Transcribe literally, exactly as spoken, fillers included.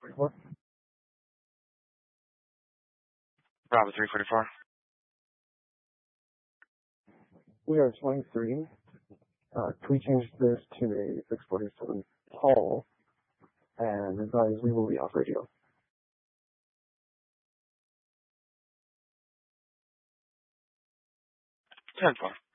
forty-four. Bravo three forty-four. We are twenty-three. Uh, can we change this to a six forty-seven call and advise we will be off radio? ten four.